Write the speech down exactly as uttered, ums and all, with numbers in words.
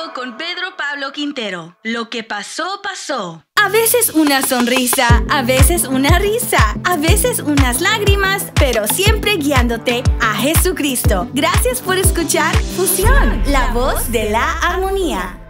con Pedro Pablo Quintero. Lo que pasó, pasó. A veces una sonrisa, a veces una risa, a veces unas lágrimas, pero siempre guiándote a Jesucristo. Gracias por escuchar Fusión, la voz de la armonía.